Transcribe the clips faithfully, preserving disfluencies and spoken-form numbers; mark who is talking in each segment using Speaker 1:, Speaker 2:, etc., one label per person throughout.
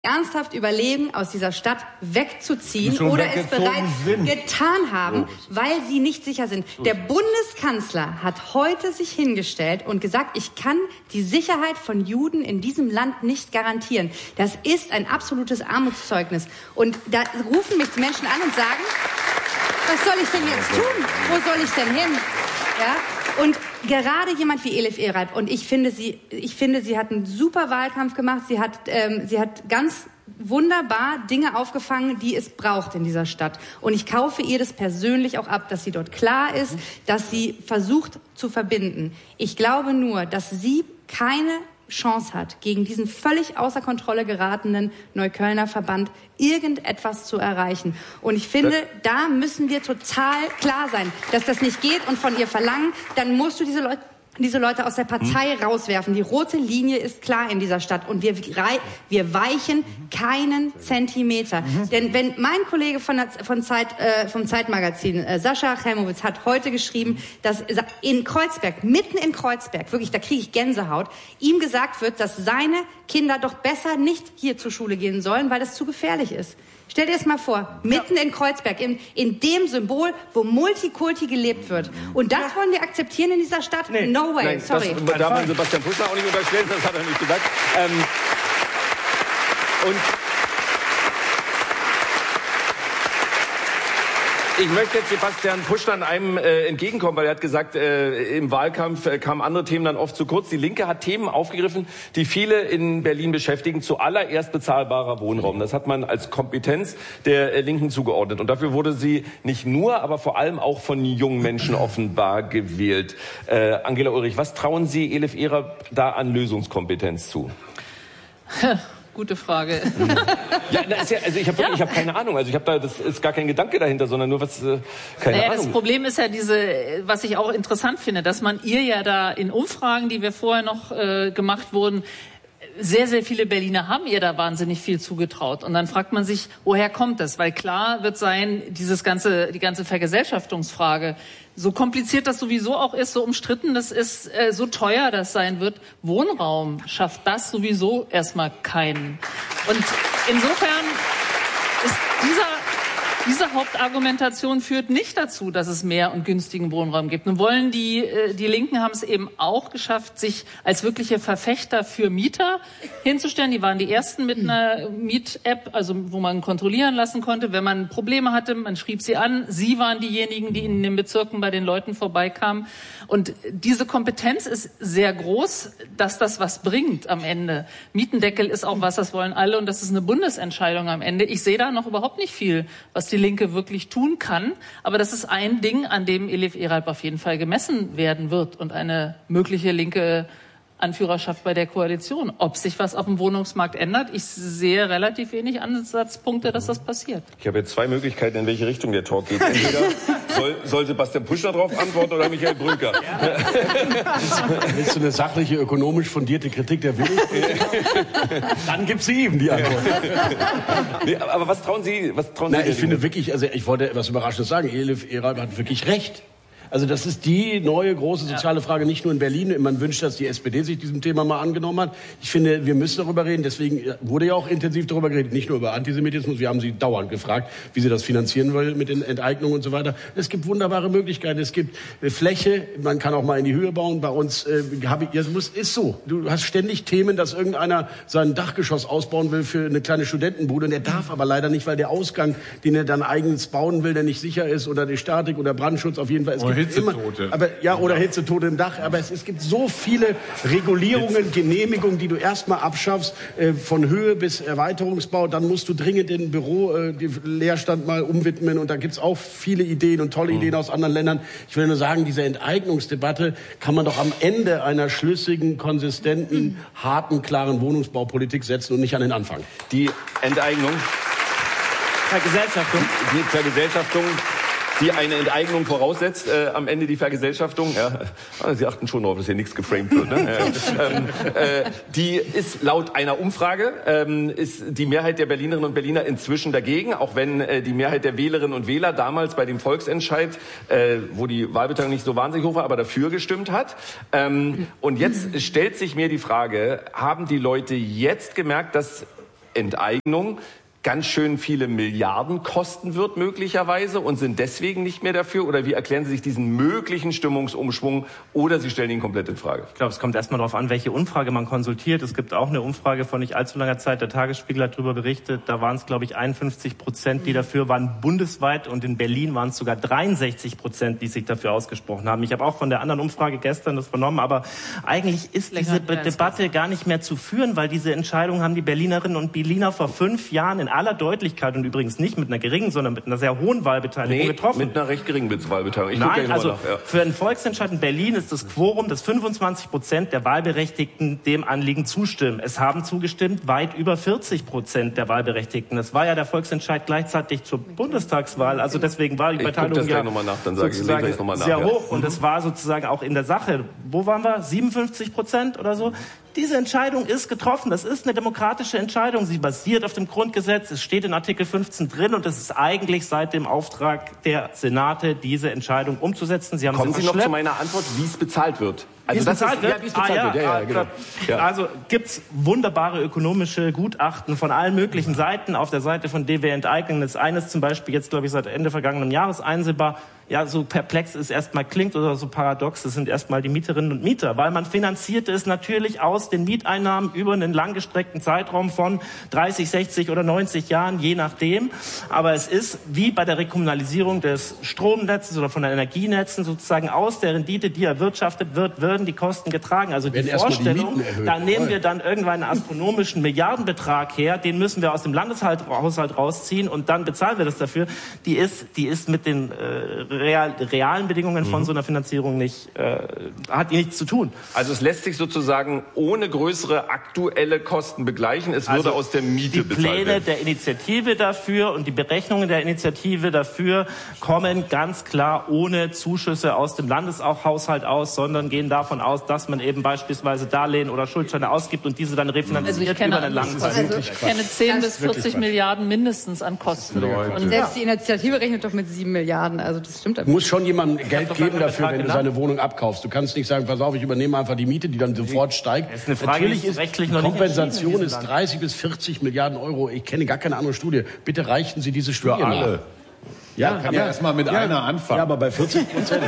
Speaker 1: ernsthaft überlegen, aus dieser Stadt wegzuziehen oder es bereits sind. getan haben, weil sie nicht sicher sind. Der Bundeskanzler hat heute sich hingestellt und gesagt, ich kann die Sicherheit von Juden in diesem Land nicht garantieren. Das ist ein absolutes Armutszeugnis. Und da rufen mich die Menschen an und sagen, was soll ich denn jetzt tun? Wo soll ich denn hin? Ja? Und gerade jemand wie Elif Eralp, und ich finde, sie, ich finde, sie hat einen super Wahlkampf gemacht. Sie hat, ähm, sie hat ganz wunderbar Dinge aufgefangen, die es braucht in dieser Stadt. Und ich kaufe ihr das persönlich auch ab, dass sie dort klar ist, dass sie versucht zu verbinden. Ich glaube nur, dass sie keine Chance hat, gegen diesen völlig außer Kontrolle geratenen Neuköllner Verband irgendetwas zu erreichen. Und ich finde, da müssen wir total klar sein, dass das nicht geht und von ihr verlangen, dann musst du diese Leute diese Leute aus der Partei hm. rauswerfen. Die rote Linie ist klar in dieser Stadt und wir, wir weichen keinen Zentimeter. Mhm. Denn wenn mein Kollege von der, von Zeit, äh, vom Zeitmagazin, äh, Sascha Chelmowitz, hat heute geschrieben, dass in Kreuzberg, mitten in Kreuzberg, wirklich, da kriege ich Gänsehaut, ihm gesagt wird, dass seine Kinder doch besser nicht hier zur Schule gehen sollen, weil das zu gefährlich ist. Stell dir das mal vor, mitten ja. in Kreuzberg, in, in dem Symbol, wo Multikulti gelebt wird. Und das ja. wollen wir akzeptieren in dieser Stadt? Nee. No way,
Speaker 2: Nein,
Speaker 1: sorry.
Speaker 2: Das darf man Sebastian Puschner auch nicht unterstellen, das hat er nicht gesagt. Ähm, und ich möchte jetzt Sebastian Puschner an einem äh, entgegenkommen, weil er hat gesagt, äh, im Wahlkampf äh, kamen andere Themen dann oft zu kurz. Die Linke hat Themen aufgegriffen, die viele in Berlin beschäftigen. Zuallererst bezahlbarer Wohnraum. Das hat man als Kompetenz der äh, Linken zugeordnet. Und dafür wurde sie nicht nur, aber vor allem auch von jungen Menschen offenbar gewählt. Äh, Angela Ulrich, was trauen Sie Elif Eralp da an Lösungskompetenz zu?
Speaker 3: Gute Frage.
Speaker 2: Ja, das ist ja, also ich habe ja. ich hab keine Ahnung. Also ich habe da, das ist gar kein Gedanke dahinter, sondern nur was, äh, keine
Speaker 3: naja,
Speaker 2: Ahnung.
Speaker 3: Das Problem ist ja diese, was ich auch interessant finde, dass man ihr ja da in Umfragen, die wir vorher noch äh, gemacht wurden, sehr, sehr viele Berliner haben ihr da wahnsinnig viel zugetraut. Und dann fragt man sich, woher kommt das? Weil klar wird sein, dieses ganze, die ganze Vergesellschaftungsfrage, so kompliziert das sowieso auch ist, so umstritten das ist, äh, so teuer das sein wird, Wohnraum schafft das sowieso erstmal keinen. Und insofern ist dieser Diese Hauptargumentation führt nicht dazu, dass es mehr und günstigen Wohnraum gibt. Nun wollen die, die Linken haben es eben auch geschafft, sich als wirkliche Verfechter für Mieter hinzustellen. Die waren die ersten mit einer Miet-App, also wo man kontrollieren lassen konnte, wenn man Probleme hatte, man schrieb sie an. Sie waren diejenigen, die in den Bezirken bei den Leuten vorbeikamen. Und diese Kompetenz ist sehr groß, dass das was bringt am Ende. Mietendeckel ist auch was, das wollen alle und das ist eine Bundesentscheidung am Ende. Ich sehe da noch überhaupt nicht viel, was die Linke wirklich tun kann. Aber das ist ein Ding, an dem Elif Eralp auf jeden Fall gemessen werden wird und eine mögliche linke Anführerschaft bei der Koalition. Ob sich was auf dem Wohnungsmarkt ändert, ich sehe relativ wenig Ansatzpunkte, dass das passiert.
Speaker 2: Ich habe jetzt zwei Möglichkeiten, in welche Richtung der Talk geht. Entweder soll, soll Sebastian Puschner darauf antworten oder Michael Brücker. Ja.
Speaker 4: Willst du eine sachliche, ökonomisch fundierte Kritik der Willi? Dann gibt sie ihm die Antwort.
Speaker 2: Nee, aber was trauen Sie? Was trauen
Speaker 4: Na,
Speaker 2: Sie
Speaker 4: ich finde wirklich, also ich wollte etwas Überraschendes sagen. Elif Eralp hat wirklich recht. Also das ist die neue große soziale Frage, nicht nur in Berlin. Man wünscht, dass die S P D sich diesem Thema mal angenommen hat. Ich finde, wir müssen darüber reden. Deswegen wurde ja auch intensiv darüber geredet, nicht nur über Antisemitismus. Wir haben sie dauernd gefragt, wie sie das finanzieren wollen mit den Enteignungen und so weiter. Es gibt wunderbare Möglichkeiten. Es gibt Fläche, man kann auch mal in die Höhe bauen. Bei uns äh, habe ich, ja, muss, ist so. Du hast ständig Themen, dass irgendeiner sein Dachgeschoss ausbauen will für eine kleine Studentenbude. Und der darf aber leider nicht, weil der Ausgang, den er dann eigens bauen will, der nicht sicher ist, oder die Statik oder Brandschutz auf jeden Fall. Es gibt Hitzetote. Immer, aber, ja, oder Hitzetote im Dach. Aber es, es gibt so viele Regulierungen, Genehmigungen, die du erstmal abschaffst, äh, von Höhe bis Erweiterungsbau. Dann musst du dringend den Büro, äh, den Leerstand mal umwidmen. Und da gibt's auch viele Ideen und tolle Ideen aus anderen Ländern. Ich will nur sagen, diese Enteignungsdebatte kann man doch am Ende einer schlüssigen, konsistenten, harten, klaren Wohnungsbaupolitik setzen und nicht an den Anfang.
Speaker 2: Die Enteignung.
Speaker 5: Vergesellschaftung.
Speaker 2: Die Vergesellschaftung. Die eine Enteignung voraussetzt, äh, am Ende die Vergesellschaftung. Ja, also Sie achten schon darauf, dass hier nichts geframed wird. Ne? ähm, äh, die ist laut einer Umfrage, ähm, ist die Mehrheit der Berlinerinnen und Berliner inzwischen dagegen, auch wenn äh, die Mehrheit der Wählerinnen und Wähler damals bei dem Volksentscheid, äh, wo die Wahlbeteiligung nicht so wahnsinnig hoch war, aber dafür gestimmt hat. Ähm, und jetzt stellt sich mir die Frage, haben die Leute jetzt gemerkt, dass Enteignung ganz schön viele Milliarden kosten wird möglicherweise und sind deswegen nicht mehr dafür? Oder wie erklären Sie sich diesen möglichen Stimmungsumschwung oder Sie stellen ihn komplett in Frage?
Speaker 5: Ich glaube, es kommt erstmal darauf an, welche Umfrage man konsultiert. Es gibt auch eine Umfrage von nicht allzu langer Zeit, der Tagesspiegel hat darüber berichtet, da waren es, glaube ich, einundfünfzig Prozent, die dafür waren bundesweit und in Berlin waren es sogar dreiundsechzig Prozent, die sich dafür ausgesprochen haben. Ich habe auch von der anderen Umfrage gestern das vernommen, aber eigentlich ist diese Debatte gar nicht mehr zu führen, weil diese Entscheidung haben die Berlinerinnen und Berliner vor fünf Jahren in aller Deutlichkeit und übrigens nicht mit einer geringen, sondern mit einer sehr hohen Wahlbeteiligung
Speaker 2: nee,
Speaker 5: getroffen.
Speaker 2: mit einer recht geringen Wahlbeteiligung. Ich
Speaker 5: Nein, also nach, ja. Für einen Volksentscheid in Berlin ist das Quorum, dass fünfundzwanzig Prozent der Wahlberechtigten dem Anliegen zustimmen. Es haben zugestimmt weit über vierzig Prozent der Wahlberechtigten. Das war ja der Volksentscheid gleichzeitig zur Bundestagswahl. Also deswegen war die Beteiligung ja
Speaker 2: noch mal nach, dann sage ich,
Speaker 5: sozusagen
Speaker 2: noch mal nach,
Speaker 5: sehr
Speaker 2: ja.
Speaker 5: hoch. Und es war sozusagen auch in der Sache, wo waren wir? siebenundfünfzig Prozent oder so? Diese Entscheidung ist getroffen. Das ist eine demokratische Entscheidung. Sie basiert auf dem Grundgesetz. Es steht in Artikel fünfzehn drin und es ist eigentlich seit dem Auftrag der Senate, diese Entscheidung umzusetzen. Sie haben
Speaker 2: Kommen Sie noch zu meiner Antwort, wie es bezahlt wird?
Speaker 5: Also wie es bezahlt ist, wird?
Speaker 2: Ja, wie es bezahlt
Speaker 5: ah,
Speaker 2: wird. Ja,
Speaker 5: ja,
Speaker 2: ja, genau.
Speaker 5: ja. Also gibt's wunderbare ökonomische Gutachten von allen möglichen Seiten. Auf der Seite von D W Enteignen ist eines zum Beispiel jetzt, glaube ich, seit Ende vergangenen Jahres einsehbar. Ja, so perplex es erstmal klingt oder so paradox, das sind erstmal die Mieterinnen und Mieter, weil man finanzierte es natürlich aus den Mieteinnahmen über einen langgestreckten Zeitraum von dreißig, sechzig oder neunzig Jahren, je nachdem. Aber es ist wie bei der Rekommunalisierung des Stromnetzes oder von den Energienetzen sozusagen aus der Rendite, die erwirtschaftet wird, werden die Kosten getragen. Also die Vorstellung, die da nehmen wir dann irgendwann einen astronomischen Milliardenbetrag her, den müssen wir aus dem Landeshaushalt rausziehen und dann bezahlen wir das dafür. Die ist, die ist mit den äh, Real, realen Bedingungen von mhm. so einer Finanzierung nicht, äh, hat die nichts zu tun.
Speaker 2: Also es lässt sich sozusagen ohne größere aktuelle Kosten begleichen. Es würde also aus der Miete bezahlt werden.
Speaker 5: Die Pläne der Initiative dafür und die Berechnungen der Initiative dafür kommen ganz klar ohne Zuschüsse aus dem Landeshaushalt aus, sondern gehen davon aus, dass man eben beispielsweise Darlehen oder Schuldscheine ausgibt und diese dann refinanziert
Speaker 3: also ich kenne
Speaker 5: über einen langen
Speaker 3: Zeitraum. Also ich kenne zehn bis vierzig Milliarden mindestens an Kosten.
Speaker 1: Und selbst die Initiative rechnet doch mit sieben Milliarden. Also das stimmt.
Speaker 4: Du musst schon jemandem Geld geben dafür, wenn du seine Wohnung abkaufst. Du kannst nicht sagen, pass auf, ich übernehme einfach die Miete, die dann sofort steigt.
Speaker 5: Das ist eine Frage,
Speaker 4: Natürlich
Speaker 5: die
Speaker 4: ist
Speaker 5: rechtlich
Speaker 4: die
Speaker 5: noch nicht
Speaker 4: Kompensation ist dreißig bis vierzig Milliarden Euro. Ich kenne gar keine andere Studie. Bitte reichten Sie diese Studie
Speaker 6: für alle.
Speaker 4: Nach. Ja,
Speaker 6: kann
Speaker 4: ja
Speaker 6: ja erstmal mit
Speaker 4: ja,
Speaker 6: einer anfangen.
Speaker 4: Ja, aber bei vierzig Prozent.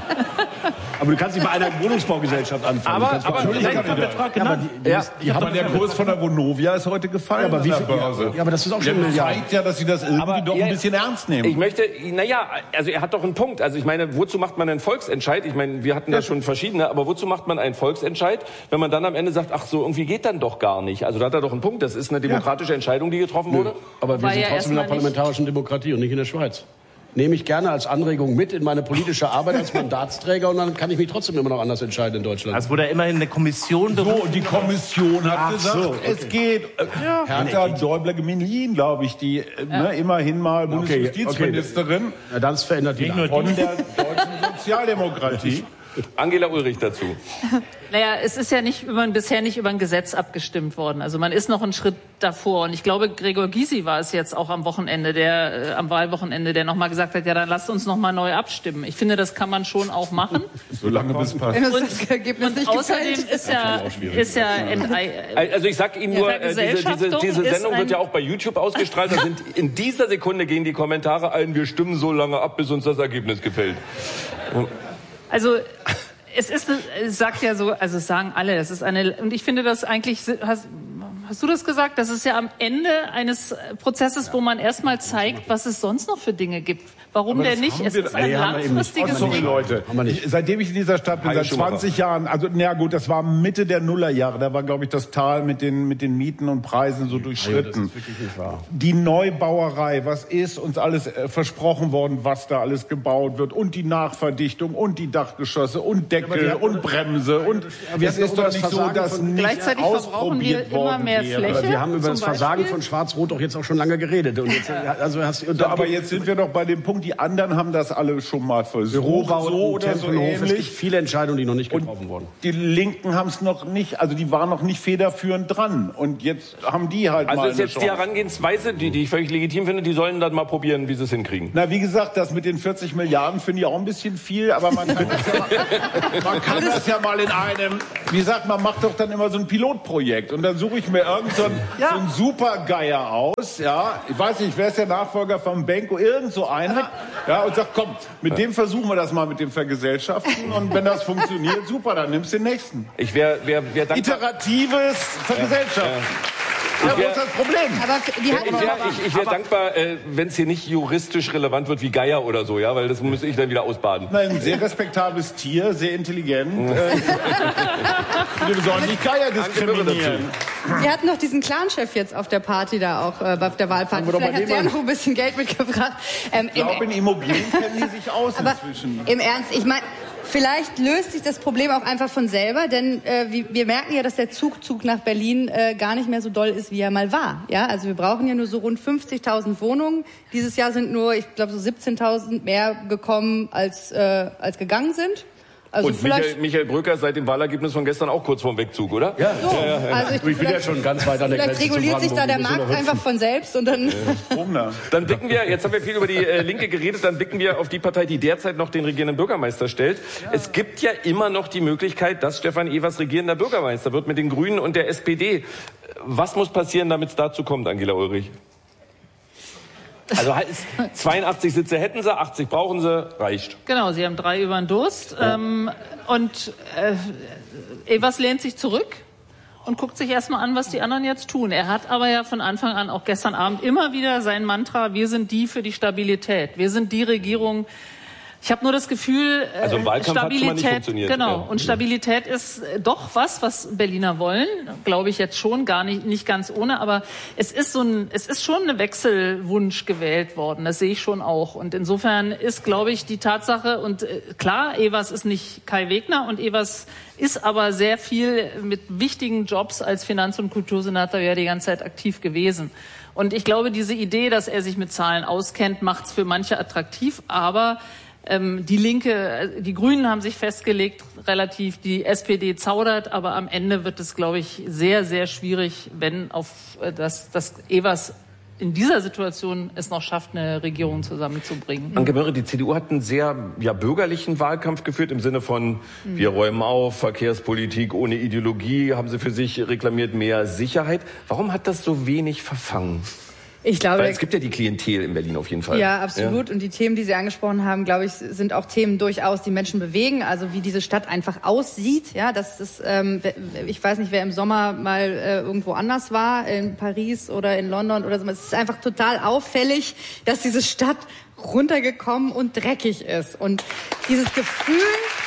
Speaker 4: Aber du kannst nicht bei einer Wohnungsbaugesellschaft anfangen.
Speaker 2: Aber, aber,
Speaker 4: aber,
Speaker 2: nein,
Speaker 4: Betrag aber die, die,
Speaker 2: ja.
Speaker 4: die, die
Speaker 6: aber der Kurs von der Vonovia ist heute gefallen.
Speaker 4: Ja, aber wie
Speaker 6: an
Speaker 4: viel,
Speaker 6: der Börse.
Speaker 4: Ja, aber das ist auch schon
Speaker 6: ja,
Speaker 4: ein
Speaker 6: zeigt ja, dass sie das irgendwie
Speaker 2: aber,
Speaker 6: doch
Speaker 2: ja,
Speaker 6: ein bisschen ernst nehmen.
Speaker 2: Ich möchte, naja, also er hat doch einen Punkt. Also ich meine, wozu macht man einen Volksentscheid? Ich meine, wir hatten da schon verschiedene, aber wozu macht man einen Volksentscheid, wenn man dann am Ende sagt, ach so, irgendwie geht dann doch gar nicht. Also da hat er doch einen Punkt. Das ist eine demokratische Entscheidung, die getroffen wurde.
Speaker 4: Nö. Aber wir sind
Speaker 3: ja
Speaker 4: trotzdem in einer parlamentarischen Demokratie und nicht in der Schweiz. Nehme ich gerne als Anregung mit in meine politische Arbeit als Mandatsträger und dann kann ich mich trotzdem immer noch anders entscheiden in Deutschland.
Speaker 5: Es wurde ja immerhin eine Kommission...
Speaker 6: So, und die Kommission hat Ach gesagt, so, okay. es geht. Äh,
Speaker 3: ja.
Speaker 6: Hertha Däubler-Gemelin, glaube ich, die äh, ja. ne, immerhin mal Bundesjustizministerin
Speaker 4: okay. ja, das verändert die
Speaker 6: von der deutschen Sozialdemokratie.
Speaker 2: Angela Ulrich dazu.
Speaker 3: Naja, es ist ja nicht über, bisher nicht über ein Gesetz abgestimmt worden. Also man ist noch einen Schritt davor. Und ich glaube, Gregor Gysi war es jetzt auch am Wochenende, der äh, am Wahlwochenende, der nochmal gesagt hat, ja, dann lasst uns nochmal neu abstimmen. Ich finde, das kann man schon auch machen.
Speaker 6: Solange bis passt.
Speaker 1: Und, und
Speaker 3: außerdem ist ja, ist ja
Speaker 2: also ich sag Ihnen nur, äh, diese, diese, diese Sendung wird ja auch bei YouTube ausgestrahlt. Da sind in dieser Sekunde gehen die Kommentare ein, wir stimmen so lange ab, bis uns das Ergebnis gefällt. Und
Speaker 3: Also es ist, es sagt ja so, also es sagen alle, es ist eine, und ich finde das eigentlich, hast, hast du das gesagt, das ist ja am Ende eines Prozesses, wo man erstmal zeigt, was es sonst noch für Dinge gibt. Warum denn nicht? Es ist ein langfristiges
Speaker 6: Ding.
Speaker 3: Leute.
Speaker 6: Ich, seitdem ich in dieser Stadt bin, seit zwanzig Jahren, also na gut, das war Mitte der Nullerjahre, da war, glaube ich, das Tal mit den, mit den Mieten und Preisen so durchschritten. Die Neubauerei, was ist uns alles äh, versprochen worden, was da alles gebaut wird und die Nachverdichtung und die Dachgeschosse und Deckel ja, und Bremse und es ist doch nicht so, dass nicht
Speaker 3: gleichzeitig verbrauchen wir immer mehr Fläche.
Speaker 4: Aber wir haben über das Versagen Beispiel? von Schwarz-Rot doch jetzt auch schon lange geredet. Und jetzt, also hast, und
Speaker 6: ja, aber jetzt sind wir doch bei dem Punkt, die anderen haben das alle schon mal versucht.
Speaker 4: Bürobauten,
Speaker 6: so oder so ähnlich.
Speaker 4: Es gibt viele Entscheidungen, die noch nicht getroffen wurden.
Speaker 6: Die Linken haben es noch nicht, also die waren noch nicht federführend dran. Und jetzt haben die halt
Speaker 2: also
Speaker 6: mal
Speaker 2: ist jetzt
Speaker 6: Chance.
Speaker 2: Die Herangehensweise, die, die ich völlig legitim finde, die sollen dann mal probieren, wie sie es hinkriegen.
Speaker 6: Na, wie gesagt, das mit den vierzig Milliarden finde ich auch ein bisschen viel, aber man kann, das ja mal, man kann das ja mal in einem, wie sagt man, macht doch dann immer so ein Pilotprojekt. Und dann suche ich mir irgend so ein, ja. so ein Supergeier aus, ja. Ich weiß nicht, wer ist der Nachfolger von Benko? Irgend so einer, ja, und sagt, komm, mit dem versuchen wir das mal mit dem Vergesellschaften und wenn das funktioniert, super, dann nimmst du den nächsten.
Speaker 2: Ich wäre wär, wär dankbar.
Speaker 6: Iteratives Vergesellschaften. Ja, ja. Ja, wo ist das Problem?
Speaker 1: Aber die
Speaker 2: ich wäre ich, ich wär dankbar, äh, wenn es hier nicht juristisch relevant wird wie Geier oder so, ja, weil das müsste ich dann wieder ausbaden.
Speaker 6: Nein, ein sehr respektables Tier, sehr intelligent. äh, wir sollen nicht Geier diskriminieren.
Speaker 1: Wir hatten noch diesen Clan-Chef jetzt auf der Party da auch, äh, auf der Wahlparty. Vielleicht hat der noch ein bisschen Geld mitgebracht.
Speaker 6: Ähm, ich glaube, in Immobilien kennen die sich aus
Speaker 1: aber
Speaker 6: inzwischen.
Speaker 1: Im Ernst, ich meine... Vielleicht löst sich das Problem auch einfach von selber, denn äh, wir, wir merken ja, dass der Zugzug nach Berlin äh, gar nicht mehr so doll ist, wie er mal war. Ja, also wir brauchen ja nur so rund fünfzigtausend Wohnungen. Dieses Jahr sind nur, ich glaube, so siebzehntausend mehr gekommen, als, äh, als gegangen sind. Also
Speaker 2: und Michael, Michael Brücker ist seit dem Wahlergebnis von gestern auch kurz vorm Wegzug, oder?
Speaker 4: Ja,
Speaker 1: so,
Speaker 4: ja, ja, ja.
Speaker 1: Also ich,
Speaker 4: ich bin ja schon ganz weit an der Grenze.
Speaker 1: Vielleicht reguliert sich da der Markt einfach von selbst und dann...
Speaker 2: Ja. Dann blicken wir, jetzt haben wir viel über die äh, Linke geredet, dann blicken wir auf die Partei, die derzeit noch den regierenden Bürgermeister stellt. Ja. Es gibt ja immer noch die Möglichkeit, dass Stefan Evers regierender Bürgermeister wird mit den Grünen und der S P D. Was muss passieren, damit es dazu kommt, Angela Ulrich? Also zweiundachtzig Sitze hätten sie, achtzig brauchen sie, reicht.
Speaker 3: Genau, sie haben drei über den Durst. Ja. Ähm, und äh, Evers lehnt sich zurück und guckt sich erstmal an, was die anderen jetzt tun. Er hat aber ja von Anfang an, auch gestern Abend, immer wieder sein Mantra, wir sind die für die Stabilität. Wir sind die Regierung. Ich habe nur das Gefühl,
Speaker 2: also im Wahlkampf
Speaker 3: Stabilität,
Speaker 2: hat's schon mal nicht funktioniert.
Speaker 3: Genau.
Speaker 2: Ja.
Speaker 3: Und Stabilität ist doch was, was Berliner wollen, glaube ich jetzt schon, gar nicht, nicht ganz ohne. Aber es ist so ein, es ist schon ein Wechselwunsch gewählt worden. Das sehe ich schon auch. Und insofern ist, glaube ich, die Tatsache und äh, klar, Evers ist nicht Kai Wegner und Evers ist aber sehr viel mit wichtigen Jobs als Finanz- und Kultursenator ja die ganze Zeit aktiv gewesen. Und ich glaube, diese Idee, dass er sich mit Zahlen auskennt, macht es für manche attraktiv, aber die Linke, die Grünen haben sich festgelegt, relativ, die S P D zaudert, aber am Ende wird es, glaube ich, sehr, sehr schwierig, wenn auf das, das Evers in dieser Situation es noch schafft, eine Regierung zusammenzubringen.
Speaker 2: Anke Mörre, die C D U hat einen sehr ja, bürgerlichen Wahlkampf geführt, im Sinne von, mhm. wir räumen auf, Verkehrspolitik ohne Ideologie, haben sie für sich reklamiert, mehr Sicherheit. Warum hat das so wenig verfangen?
Speaker 1: Ich glaube,
Speaker 2: Weil es gibt ja die Klientel in Berlin auf jeden Fall.
Speaker 1: Ja, absolut. Ja. Und die Themen, die Sie angesprochen haben, glaube ich, sind auch Themen durchaus, die Menschen bewegen. Also wie diese Stadt einfach aussieht. Ja, das ist, ähm, ich weiß nicht, wer im Sommer mal äh, irgendwo anders war, in Paris oder in London oder so. Es ist einfach total auffällig, dass diese Stadt runtergekommen und dreckig ist. Und dieses Gefühl...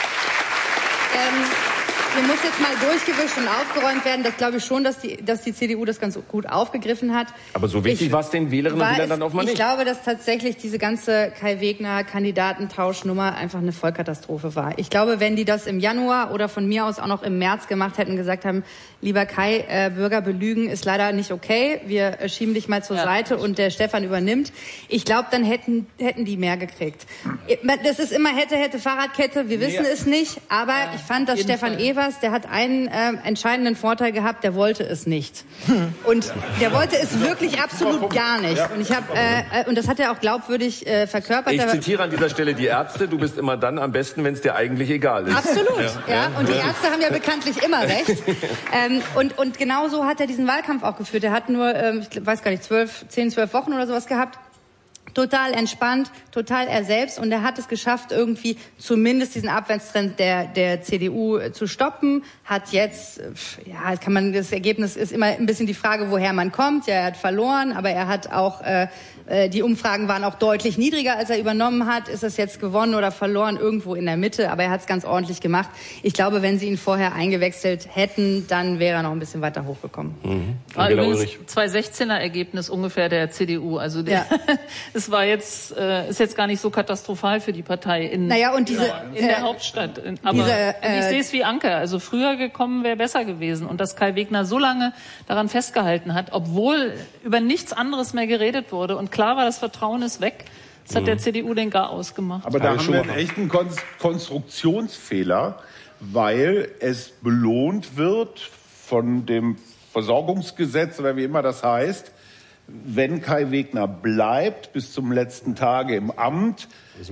Speaker 1: Ähm, Hier muss jetzt mal durchgewischt und aufgeräumt werden. Das glaube ich schon, dass die, dass die C D U das ganz gut aufgegriffen hat.
Speaker 2: Aber so wichtig war es den Wählerinnen und Wählern dann offenbar nicht.
Speaker 1: Ich glaube, dass tatsächlich diese ganze Kai-Wegner-Kandidatentauschnummer einfach eine Vollkatastrophe war. Ich glaube, wenn die das im Januar oder von mir aus auch noch im März gemacht hätten und gesagt haben, lieber Kai, äh, Bürger belügen ist leider nicht okay, wir äh, schieben dich mal zur ja. Seite und der Stefan übernimmt. Ich glaube, dann hätten, hätten die mehr gekriegt. Das ist immer hätte, hätte, Fahrradkette, wir wissen ja. es nicht, aber ja, ich fand, dass Stefan Fall. Evers, der hat einen äh, entscheidenden Vorteil gehabt, der wollte es nicht. Und der wollte es wirklich absolut gar nicht. Und ich habe äh, und das hat er auch glaubwürdig äh, verkörpert.
Speaker 2: Ich zitiere an dieser Stelle die Ärzte, du bist immer dann am besten, wenn es dir eigentlich egal ist.
Speaker 1: Absolut, ja. ja. Und die Ärzte haben ja bekanntlich immer recht. ähm, und, und genau so hat er diesen Wahlkampf auch geführt. Er hat nur, ähm, ich weiß gar nicht, zwölf, zehn, zwölf Wochen oder sowas gehabt. Total entspannt, total er selbst, und er hat es geschafft, irgendwie zumindest diesen Abwärtstrend der der C D U zu stoppen. Hat jetzt, ja, kann man, das Ergebnis ist immer ein bisschen die Frage, woher man kommt. Ja, er hat verloren, aber er hat auch äh, die Umfragen waren auch deutlich niedriger, als er übernommen hat. Ist es jetzt gewonnen oder verloren? Irgendwo in der Mitte, aber er hat es ganz ordentlich gemacht. Ich glaube, wenn sie ihn vorher eingewechselt hätten, dann wäre er noch ein bisschen weiter hochgekommen.
Speaker 3: Mhm. War übrigens zweitausendsechzehner Ergebnis ungefähr der C D U. Also der, ja. es war jetzt, äh, ist jetzt gar nicht so katastrophal für die Partei in,
Speaker 1: naja, und diese,
Speaker 3: in der äh, Hauptstadt. Aber diese, äh, ich sehe es wie Anke. Also früher gekommen wäre besser gewesen. Und dass Kai Wegner so lange daran festgehalten hat, obwohl über nichts anderes mehr geredet wurde und klar war, das Vertrauen ist weg. Das hat mhm. der C D U den gar ausgemacht.
Speaker 6: Aber da haben wir einen echten Kon Konstruktionsfehler, weil es belohnt wird von dem Versorgungsgesetz oder wie immer das heißt, wenn Kai Wegner bleibt bis zum letzten Tage im Amt, also.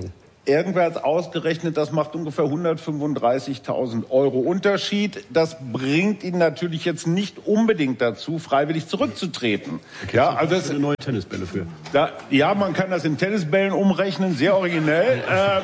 Speaker 6: Irgendwer hat ausgerechnet, das macht ungefähr hundertfünfunddreißigtausend Euro Unterschied. Das bringt ihn natürlich jetzt nicht unbedingt dazu, freiwillig zurückzutreten.
Speaker 4: Okay,
Speaker 6: ja, also
Speaker 4: es neue Tennisbälle für.
Speaker 6: Da, ja, man kann das in Tennisbällen umrechnen, sehr originell. ähm,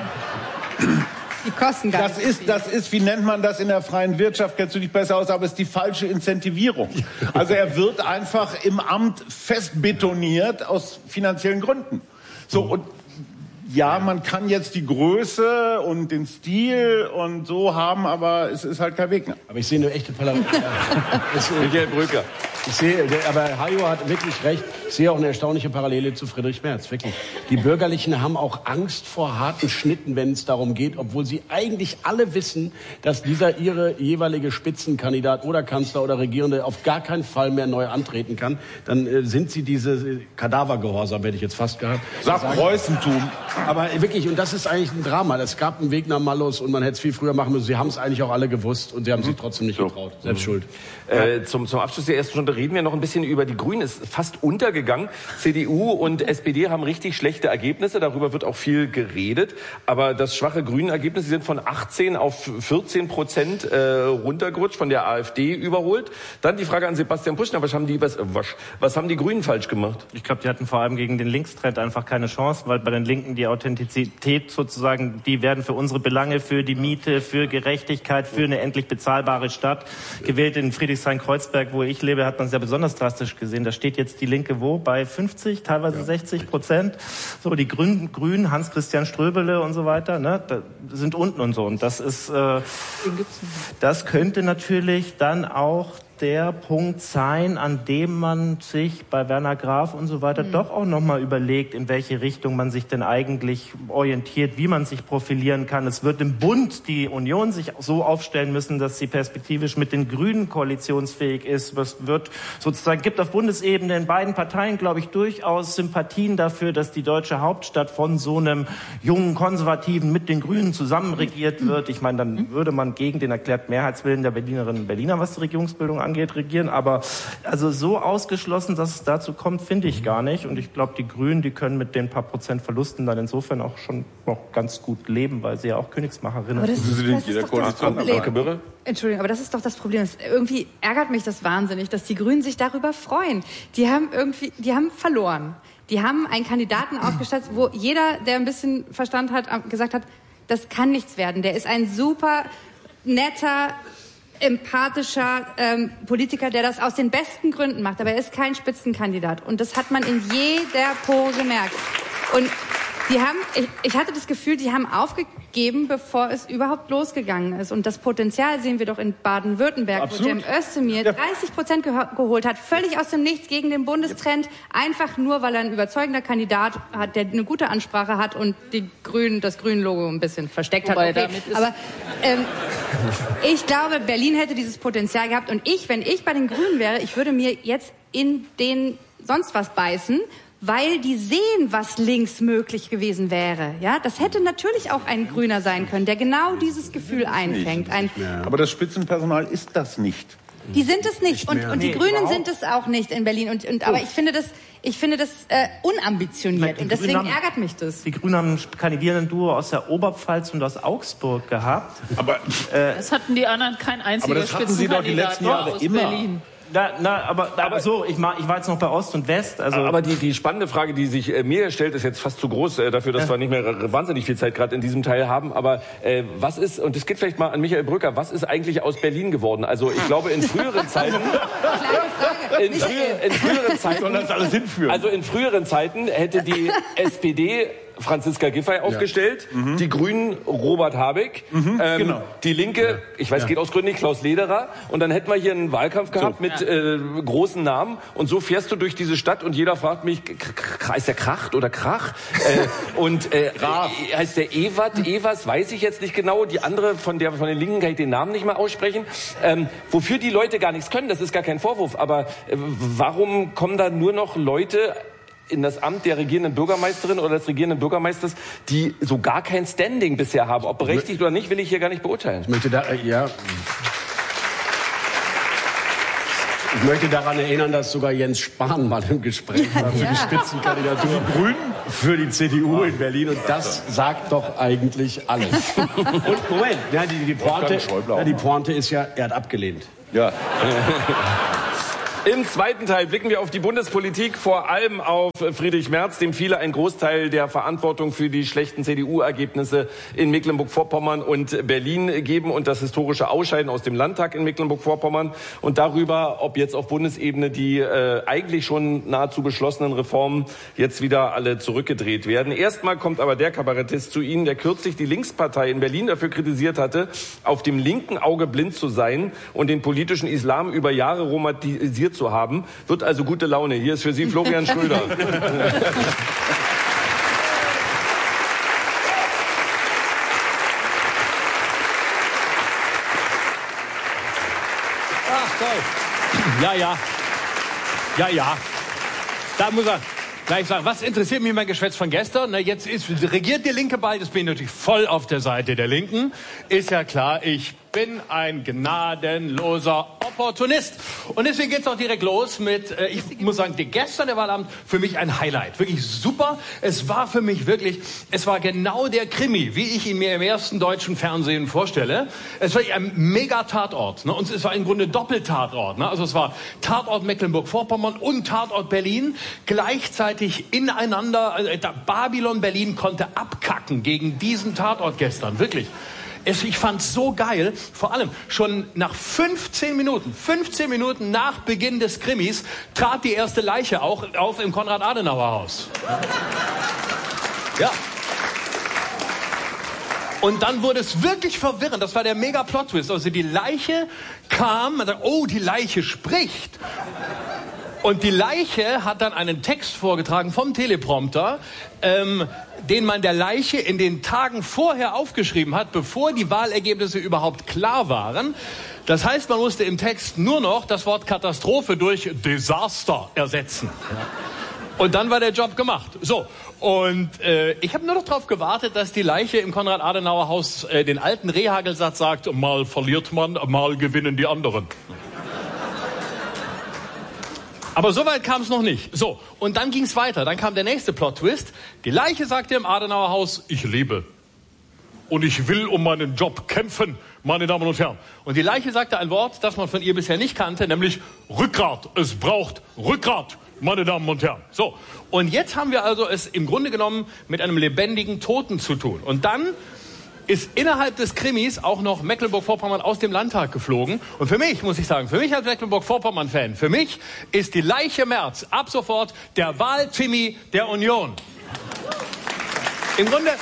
Speaker 1: Die kosten gar
Speaker 6: das
Speaker 1: nicht
Speaker 6: ist,
Speaker 1: viel.
Speaker 6: das ist, wie nennt man das in der freien Wirtschaft, kennst du dich besser aus, aber es ist die falsche Incentivierung. Also er wird einfach im Amt festbetoniert aus finanziellen Gründen. So, und ja, man kann jetzt die Größe und den Stil und so haben, aber es ist halt kein Weg mehr.
Speaker 4: Aber ich sehe eine echte Parallele.
Speaker 2: Michael Brücker.
Speaker 4: Ich sehe, aber Hajo hat wirklich recht. Ich sehe auch eine erstaunliche Parallele zu Friedrich Merz, wirklich. Die Bürgerlichen haben auch Angst vor harten Schnitten, wenn es darum geht, obwohl sie eigentlich alle wissen, dass dieser ihre jeweilige Spitzenkandidat oder Kanzler oder Regierende auf gar keinen Fall mehr neu antreten kann. Dann äh, sind sie diese Kadavergehorsam, hätte ich jetzt fast gehabt.
Speaker 6: Sag Preußentum.
Speaker 4: Aber wirklich, und das ist eigentlich ein Drama. Es gab einen Weg nach Malus und man hätte es viel früher machen müssen. Sie haben es eigentlich auch alle gewusst und sie haben sich trotzdem nicht getraut. Selbst schuld.
Speaker 2: Äh, zum, zum Abschluss der ersten Stunde reden wir noch ein bisschen über die Grünen. Es ist fast untergegangen. C D U und S P D haben richtig schlechte Ergebnisse. Darüber wird auch viel geredet. Aber das schwache Grünen-Ergebnis, sie sind von achtzehn auf vierzehn Prozent äh, runtergerutscht, von der AfD überholt. Dann die Frage an Sebastian Puschner. Was haben die, was, was, was haben die Grünen falsch gemacht?
Speaker 5: Ich glaube, die hatten vor allem gegen den Linkstrend einfach keine Chance, weil bei den Linken die Authentizität sozusagen, die werden für unsere Belange, für die Miete, für Gerechtigkeit, für eine endlich bezahlbare Stadt gewählt. In Friedrichshain-Kreuzberg, wo ich lebe, hat man es ja besonders drastisch gesehen. Da steht jetzt die Linke wo? Bei fünfzig, teilweise ja. sechzig Prozent. So, die Grünen, Grünen, Hans-Christian Ströbele und so weiter, ne, da sind unten und so. Und das ist, äh, das könnte natürlich dann auch der Punkt sein, an dem man sich bei Werner Graf und so weiter mhm. doch auch nochmal überlegt, in welche Richtung man sich denn eigentlich orientiert, wie man sich profilieren kann. Es wird im Bund die Union sich so aufstellen müssen, dass sie perspektivisch mit den Grünen koalitionsfähig ist. Es wird sozusagen, gibt auf Bundesebene in beiden Parteien, glaube ich, durchaus Sympathien dafür, dass die deutsche Hauptstadt von so einem jungen Konservativen mit den Grünen zusammen regiert wird. Ich meine, dann würde man gegen den erklärten Mehrheitswillen der Berlinerinnen und Berliner, was die Regierungsbildung angeht, angeht, regieren. Aber also so ausgeschlossen, dass es dazu kommt, finde ich gar nicht. Und ich glaube, die Grünen, die können mit den paar Prozent Verlusten dann insofern auch schon noch ganz gut leben, weil sie ja auch Königsmacherinnen
Speaker 1: aber das
Speaker 5: sind.
Speaker 1: Ist, das ist doch das Problem. Entschuldigung, aber das ist doch das Problem. Das, irgendwie ärgert mich das wahnsinnig, dass die Grünen sich darüber freuen. Die haben irgendwie, die haben verloren. Die haben einen Kandidaten aufgestellt, wo jeder, der ein bisschen Verstand hat, gesagt hat, das kann nichts werden. Der ist ein super netter, empathischer ähm, Politiker, der das aus den besten Gründen macht. Aber er ist kein Spitzenkandidat. Und das hat man in jeder Pore gemerkt. Und die haben, ich, ich hatte das Gefühl, die haben aufgegeben, bevor es überhaupt losgegangen ist. Und das Potenzial sehen wir doch in Baden-Württemberg, wo Cem Özdemir ja. dreißig Prozent geholt hat, völlig aus dem Nichts gegen den Bundestrend, einfach nur, weil er ein überzeugender Kandidat hat, der eine gute Ansprache hat und die Grünen, das Grünen-Logo ein bisschen versteckt hat. Okay. Aber ähm, ich glaube, Berlin hätte dieses Potenzial gehabt. Und ich, wenn ich bei den Grünen wäre, ich würde mir jetzt in den sonst was beißen, weil die sehen, was links möglich gewesen wäre. Ja, das hätte natürlich auch ein Grüner sein können, der genau dieses Gefühl einfängt. Ein
Speaker 6: Aber das Spitzenpersonal ist das nicht.
Speaker 1: Die sind es nicht. Und, und die
Speaker 5: nee,
Speaker 1: Grünen
Speaker 5: überhaupt.
Speaker 1: sind es auch nicht in Berlin. Und, und, aber ich finde das, ich finde das äh, unambitioniert. Und deswegen
Speaker 5: haben,
Speaker 1: ärgert mich das.
Speaker 5: Die Grünen haben ein kandidierenden Duo aus der Oberpfalz und aus Augsburg gehabt.
Speaker 6: Aber
Speaker 5: äh,
Speaker 3: das hatten die anderen kein einziger
Speaker 6: aber das hatten sie doch die letzten Jahre
Speaker 3: aus
Speaker 6: immer.
Speaker 3: Berlin.
Speaker 5: Na, na, aber, aber so, ich, ich war jetzt noch bei Ost und West. Also
Speaker 2: aber die, die spannende Frage, die sich äh, mir stellt, ist jetzt fast zu groß äh, dafür, dass ja. wir nicht mehr wahnsinnig viel Zeit gerade in diesem Teil haben. Aber äh, was ist, und das geht vielleicht mal an Michael Brücker, was ist eigentlich aus Berlin geworden? Also ich glaube, in früheren Zeiten... in, früher, in früheren Zeiten...
Speaker 6: Soll das alles hinführen?
Speaker 2: Also in früheren Zeiten hätte die S P D... Franziska Giffey aufgestellt, ja. mhm. die Grünen Robert Habeck, mhm, ähm, genau. die Linke, ja. ich weiß, ja. geht aus Gründen nicht, Klaus Lederer. Und dann hätten wir hier einen Wahlkampf gehabt so. mit ja. äh, großen Namen. Und so fährst du durch diese Stadt und jeder fragt mich, heißt der Kracht oder Krach? äh, und äh, heißt der Ewert, Evers, weiß ich jetzt nicht genau. Die andere, von der von den Linken kann ich den Namen nicht mehr aussprechen. Ähm, wofür die Leute gar nichts können, das ist gar kein Vorwurf. Aber äh, warum kommen da nur noch Leute in das Amt der regierenden Bürgermeisterin oder des regierenden Bürgermeisters, die so gar kein Standing bisher haben? Ob berechtigt oder nicht, will ich hier gar nicht beurteilen.
Speaker 4: Ich möchte da, äh, ja... Ich möchte daran erinnern, dass sogar Jens Spahn mal im Gespräch war für ja. die Spitzenkandidatur die Grünen für die C D U in Berlin. Und das sagt doch eigentlich alles. Und Moment, ja, die, die, Pointe, ja, die Pointe ist ja, er hat abgelehnt.
Speaker 2: Ja. Im zweiten Teil blicken wir auf die Bundespolitik, vor allem auf Friedrich Merz, dem viele einen Großteil der Verantwortung für die schlechten C D U-Ergebnisse in Mecklenburg-Vorpommern und Berlin geben und das historische Ausscheiden aus dem Landtag in Mecklenburg-Vorpommern und darüber, ob jetzt auf Bundesebene die äh, eigentlich schon nahezu beschlossenen Reformen jetzt wieder alle zurückgedreht werden. Erstmal kommt aber der Kabarettist zu Ihnen, der kürzlich die Linkspartei in Berlin dafür kritisiert hatte, auf dem linken Auge blind zu sein und den politischen Islam über Jahre romantisiert zu haben, wird also gute Laune. Hier ist für Sie Florian Schröder.
Speaker 7: Ach, toll. Ja, ja. Ja, ja. Da muss er gleich sagen, was interessiert mich mein Geschwätz von gestern? Na, jetzt ist, regiert die Linke bald, jetzt bin ich natürlich voll auf der Seite der Linken. Ist ja klar, ich bin ein gnadenloser Opportunist. Und deswegen geht's auch direkt los mit, äh, ich muss sagen, die, gestern der Wahlabend für mich ein Highlight. Wirklich super. Es war für mich wirklich, es war genau der Krimi, wie ich ihn mir im ersten deutschen Fernsehen vorstelle. Es war ein Mega-Tatort. Ne? Und es war im Grunde Doppeltatort. Ne? Also es war Tatort Mecklenburg-Vorpommern und Tatort Berlin gleichzeitig ineinander. Also Babylon Berlin konnte abkacken gegen diesen Tatort gestern. Wirklich. Es, ich fand's so geil, vor allem schon nach fünfzehn Minuten, fünfzehn Minuten nach Beginn des Krimis trat die erste Leiche auch auf im Konrad-Adenauer-Haus. Ja. Und dann wurde es wirklich verwirrend, das war der Mega-Plot-Twist. Also die Leiche kam, man sagt, oh, die Leiche spricht. Und die Leiche hat dann einen Text vorgetragen vom Teleprompter, ähm, den man der Leiche in den Tagen vorher aufgeschrieben hat, bevor die Wahlergebnisse überhaupt klar waren. Das heißt, man musste im Text nur noch das Wort Katastrophe durch Desaster ersetzen. Und dann war der Job gemacht. So, und äh, ich habe nur noch darauf gewartet, dass die Leiche im Konrad-Adenauer-Haus äh, den alten Rehhagelsatz sagt, mal verliert man, mal gewinnen die anderen. Aber so weit kam es noch nicht. So, und dann ging es weiter. Dann kam der nächste Plot-Twist. Die Leiche sagte im Adenauer Haus, ich lebe. Und ich will um meinen Job kämpfen, meine Damen und Herren. Und die Leiche sagte ein Wort, das man von ihr bisher nicht kannte, nämlich Rückgrat. Es braucht Rückgrat, meine Damen und Herren. So, und jetzt haben wir also es im Grunde genommen mit einem lebendigen Toten zu tun. Und dann ist innerhalb des Krimis auch noch Mecklenburg-Vorpommern aus dem Landtag geflogen. Und für mich, muss ich sagen, für mich als Mecklenburg-Vorpommern-Fan, für mich ist die Leiche Merz ab sofort der Wahl-Timmy der Union. Im Grunde,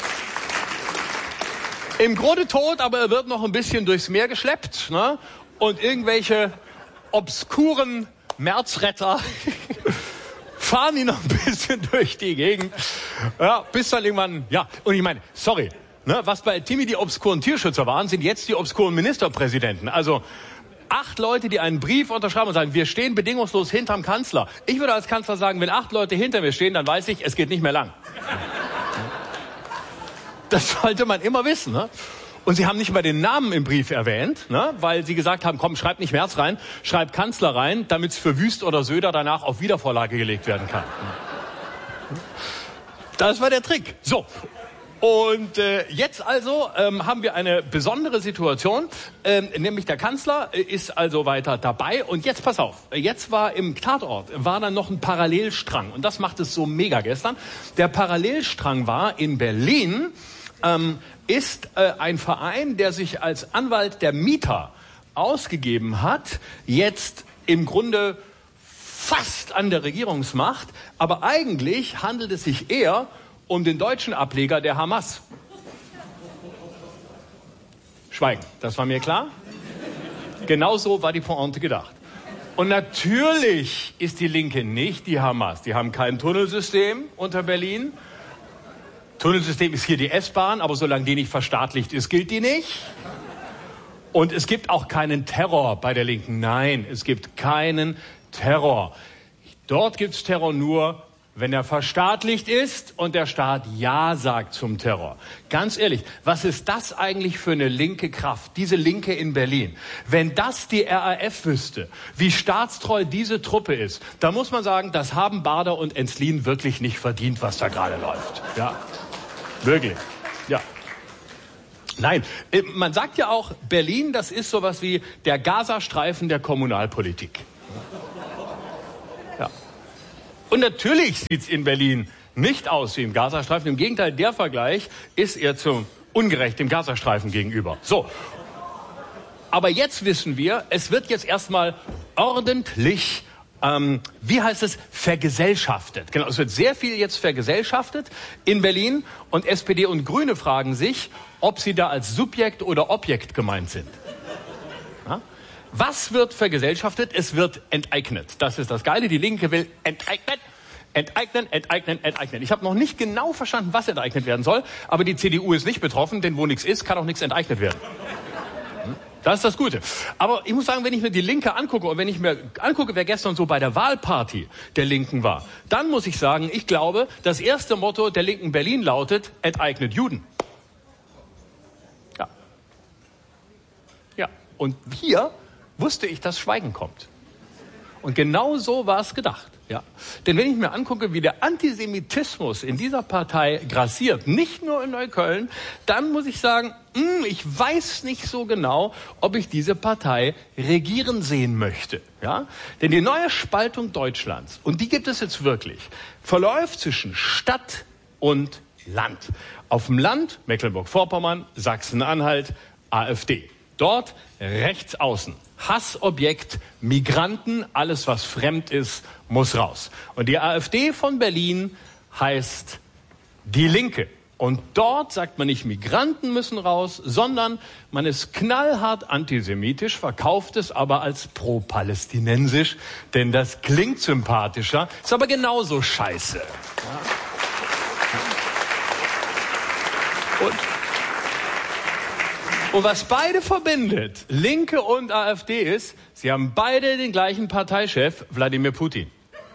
Speaker 7: im Grunde tot, aber er wird noch ein bisschen durchs Meer geschleppt. Ne? Und irgendwelche obskuren Märzretter fahren ihn noch ein bisschen durch die Gegend. Ja, bis dann irgendwann, ja, und ich meine, sorry, ne, was bei Timmy die obskuren Tierschützer waren, sind jetzt die obskuren Ministerpräsidenten. Also acht Leute, die einen Brief unterschreiben und sagen, wir stehen bedingungslos hinterm Kanzler. Ich würde als Kanzler sagen, wenn acht Leute hinter mir stehen, dann weiß ich, es geht nicht mehr lang. Das sollte man immer wissen. Ne? Und sie haben nicht mal den Namen im Brief erwähnt, ne? Weil sie gesagt haben, komm, schreib nicht Merz rein, schreib Kanzler rein, damit es für Wüst oder Söder danach auf Wiedervorlage gelegt werden kann. Das war der Trick. So. Und äh, jetzt also ähm, haben wir eine besondere Situation, ähm, nämlich der Kanzler äh, ist also weiter dabei. Und jetzt pass auf, jetzt war im Tatort, war dann noch ein Parallelstrang. Und das macht es so mega gestern. Der Parallelstrang war in Berlin, ähm, ist äh, ein Verein, der sich als Anwalt der Mieter ausgegeben hat, jetzt im Grunde fast an der Regierungsmacht. Aber eigentlich handelt es sich eher um den deutschen Ableger der Hamas. Schweigen, das war mir klar. Genauso war die Pointe gedacht. Und natürlich ist die Linke nicht die Hamas. Die haben kein Tunnelsystem unter Berlin. Tunnelsystem ist hier die S-Bahn, aber solange die nicht verstaatlicht ist, gilt die nicht. Und es gibt auch keinen Terror bei der Linken. Nein, es gibt keinen Terror. Dort gibt es Terror nur wenn er verstaatlicht ist und der Staat Ja sagt zum Terror. Ganz ehrlich, was ist das eigentlich für eine linke Kraft, diese Linke in Berlin? Wenn das die R A F wüsste, wie staatstreu diese Truppe ist, dann muss man sagen, das haben Bader und Enslin wirklich nicht verdient, was da gerade läuft. Ja, wirklich. Ja. Nein, man sagt ja auch, Berlin, das ist sowas wie der Gazastreifen der Kommunalpolitik. Ja. Und natürlich sieht es in Berlin nicht aus wie im Gazastreifen. Im Gegenteil, der Vergleich ist eher zu ungerecht dem Gazastreifen gegenüber. So. Aber jetzt wissen wir, es wird jetzt erstmal ordentlich, ähm, wie heißt es, vergesellschaftet. Genau, es wird sehr viel jetzt vergesellschaftet in Berlin. Und S P D und Grüne fragen sich, ob sie da als Subjekt oder Objekt gemeint sind. Ja? Was wird vergesellschaftet? Es wird enteignet. Das ist das Geile. Die Linke will enteignen, enteignen, enteignen, enteignen. Ich habe noch nicht genau verstanden, was enteignet werden soll. Aber die C D U ist nicht betroffen, denn wo nichts ist, kann auch nichts enteignet werden. Das ist das Gute. Aber ich muss sagen, wenn ich mir die Linke angucke und wenn ich mir angucke, wer gestern so bei der Wahlparty der Linken war, dann muss ich sagen, ich glaube, das erste Motto der Linken Berlin lautet, enteignet Juden. Ja. Ja. Und hier wusste ich, dass Schweigen kommt. Und genau so war es gedacht. Ja. Denn wenn ich mir angucke, wie der Antisemitismus in dieser Partei grassiert, nicht nur in Neukölln, dann muss ich sagen, mh, ich weiß nicht so genau, ob ich diese Partei regieren sehen möchte. Ja. Denn die neue Spaltung Deutschlands, und die gibt es jetzt wirklich, verläuft zwischen Stadt und Land. Auf dem Land Mecklenburg-Vorpommern, Sachsen-Anhalt, AfD. Dort rechts außen. Hassobjekt, Migranten, alles was fremd ist, muss raus. Und die AfD von Berlin heißt Die Linke. Und dort sagt man nicht, Migranten müssen raus, sondern man ist knallhart antisemitisch, verkauft es aber als pro-palästinensisch, denn das klingt sympathischer, ist aber genauso scheiße. Ja. Und Und was beide verbindet, Linke und AfD, ist, sie haben beide den gleichen Parteichef, Wladimir Putin.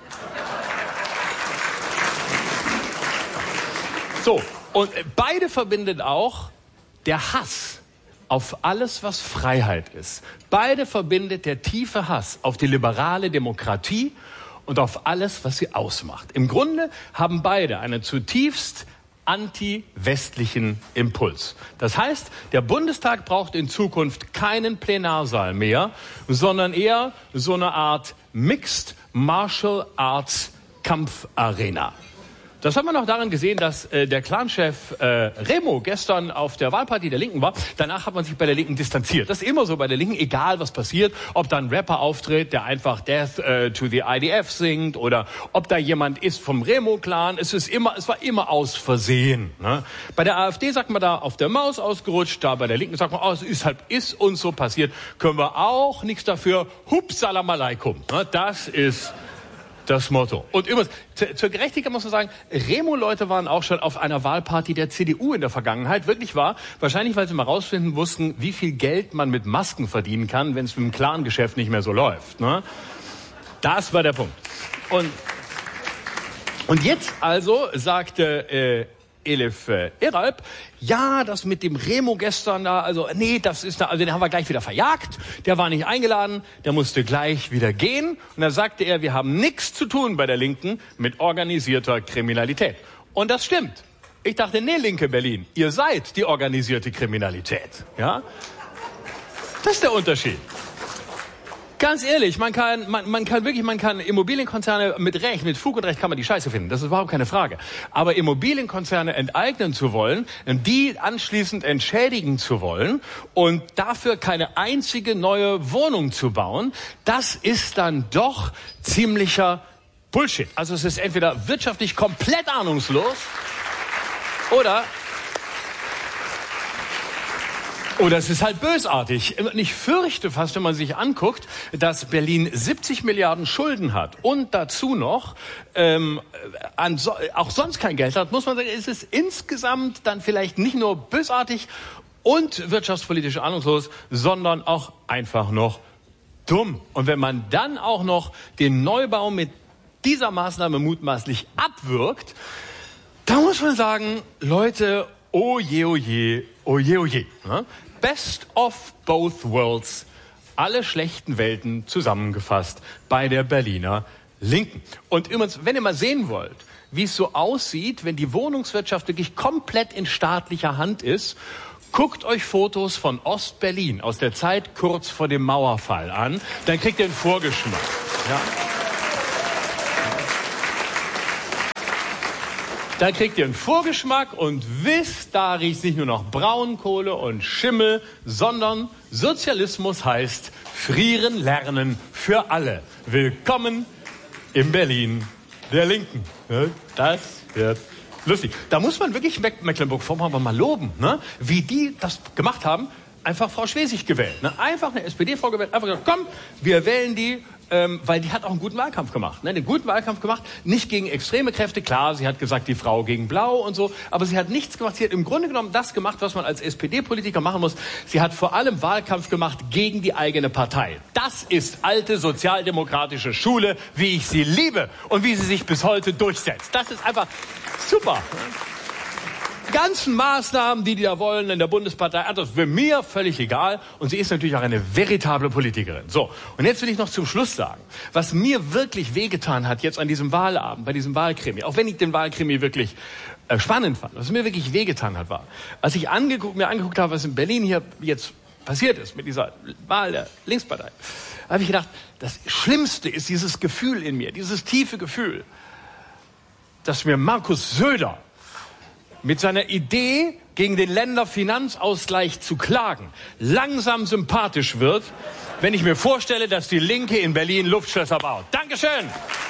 Speaker 7: So, und beide verbindet auch der Hass auf alles, was Freiheit ist. Beide verbindet der tiefe Hass auf die liberale Demokratie und auf alles, was sie ausmacht. Im Grunde haben beide eine zutiefst anti-westlichen Impuls. Das heißt, der Bundestag braucht in Zukunft keinen Plenarsaal mehr, sondern eher so eine Art Mixed Martial Arts Kampfarena. Das haben wir noch daran gesehen, dass äh, der Clanchef äh, Remo gestern auf der Wahlparty der Linken war. Danach hat man sich bei der Linken distanziert. Das ist immer so bei der Linken, egal was passiert, ob da ein Rapper auftritt, der einfach Death äh, to the I D F singt oder ob da jemand ist vom Remo-Clan. Es ist immer, es war immer aus Versehen. Ne? Bei der AfD sagt man da auf der Maus ausgerutscht, da bei der Linken sagt man, oh, es ist halt ist uns so passiert, können wir auch nichts dafür. Hups, salam alaikum. Ne? Das ist das Motto. Und übrigens, zu, zur Gerechtigkeit muss man sagen, Remo-Leute waren auch schon auf einer Wahlparty der C D U in der Vergangenheit. Wirklich wahr. Wahrscheinlich, weil sie mal rausfinden mussten, wie viel Geld man mit Masken verdienen kann, wenn es mit dem Clan-Geschäft nicht mehr so läuft. Ne? Das war der Punkt. Und, und jetzt also sagte äh, Elif äh, Eralp, ja, das mit dem Remo gestern da, also nee, das ist da, also den haben wir gleich wieder verjagt, der war nicht eingeladen, der musste gleich wieder gehen. Und da sagte er, wir haben nichts zu tun bei der Linken mit organisierter Kriminalität. Und das stimmt. Ich dachte, nee, Linke Berlin, ihr seid die organisierte Kriminalität. Ja? Das ist der Unterschied. Ganz ehrlich, man kann, man, man kann wirklich, man kann Immobilienkonzerne mit Recht, mit Fug und Recht kann man die Scheiße finden. Das ist überhaupt keine Frage. Aber Immobilienkonzerne enteignen zu wollen, die anschließend entschädigen zu wollen und dafür keine einzige neue Wohnung zu bauen, das ist dann doch ziemlicher Bullshit. Also es ist entweder wirtschaftlich komplett ahnungslos oder Oder es ist halt bösartig. Und ich fürchte fast, wenn man sich anguckt, dass Berlin siebzig Milliarden Schulden hat und dazu noch ähm, an so, auch sonst kein Geld hat, muss man sagen, es ist insgesamt dann vielleicht nicht nur bösartig und wirtschaftspolitisch ahnungslos, sondern auch einfach noch dumm. Und wenn man dann auch noch den Neubau mit dieser Maßnahme mutmaßlich abwirkt, da muss man sagen, Leute, oh je, oh je, oh je, oh je. Best of both worlds, alle schlechten Welten zusammengefasst bei der Berliner Linken. Und übrigens, wenn ihr mal sehen wollt, wie es so aussieht, wenn die Wohnungswirtschaft wirklich komplett in staatlicher Hand ist, guckt euch Fotos von Ostberlin aus der Zeit kurz vor dem Mauerfall an, dann kriegt ihr einen Vorgeschmack. Ja. Da kriegt ihr einen Vorgeschmack und wisst, da riecht nicht nur noch Braunkohle und Schimmel, sondern Sozialismus heißt frieren lernen für alle. Willkommen in Berlin der Linken. Das wird lustig. Da muss man wirklich Mecklenburg-Vorpommern mal loben, ne? Wie die das gemacht haben. Einfach Frau Schwesig gewählt. Ne? Einfach eine S P D-Frau gewählt. Einfach gesagt, komm, wir wählen die. Ähm, weil die hat auch einen guten Wahlkampf gemacht. Ne? Einen guten Wahlkampf gemacht, nicht gegen extreme Kräfte. Klar, sie hat gesagt, die Frau gegen Blau und so. Aber sie hat nichts gemacht. Sie hat im Grunde genommen das gemacht, was man als S P D-Politiker machen muss. Sie hat vor allem Wahlkampf gemacht gegen die eigene Partei. Das ist alte sozialdemokratische Schule, wie ich sie liebe und wie sie sich bis heute durchsetzt. Das ist einfach super. Die ganzen Maßnahmen, die die da wollen in der Bundespartei, das ist für mir völlig egal. Und sie ist natürlich auch eine veritable Politikerin. So, und jetzt will ich noch zum Schluss sagen, was mir wirklich wehgetan hat jetzt an diesem Wahlabend, bei diesem Wahlkrimi, auch wenn ich den Wahlkrimi wirklich äh, spannend fand, was mir wirklich wehgetan hat, war, als ich angeguckt, mir angeguckt habe, was in Berlin hier jetzt passiert ist mit dieser Wahl der Linkspartei, habe ich gedacht, das Schlimmste ist dieses Gefühl in mir, dieses tiefe Gefühl, dass mir Markus Söder mit seiner Idee, gegen den Länderfinanzausgleich zu klagen, langsam sympathisch wird, wenn ich mir vorstelle, dass die Linke in Berlin Luftschlösser baut. Dankeschön!